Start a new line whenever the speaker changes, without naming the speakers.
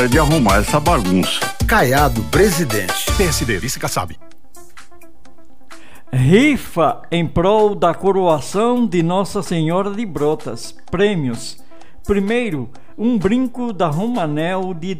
de arrumar essa bagunça.
Caiado, presidente.
PSD, vice-Kassab.
Rifa em prol da coroação de Nossa Senhora de Brotas. Prêmios. Primeiro, um brinco da Romanel de